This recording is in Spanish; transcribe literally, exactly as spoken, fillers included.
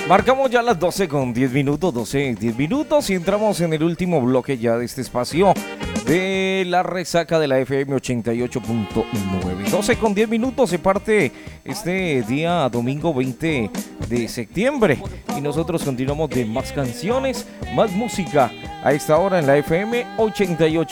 Marcamos ya las doce con diez minutos, doce, diez minutos y entramos en el último bloque ya de este espacio de la resaca de la F M ochenta y ocho punto nueve. doce con diez minutos, se parte este día domingo veinte de septiembre y nosotros continuamos de más canciones, más música a esta hora en la F M ochenta y ocho.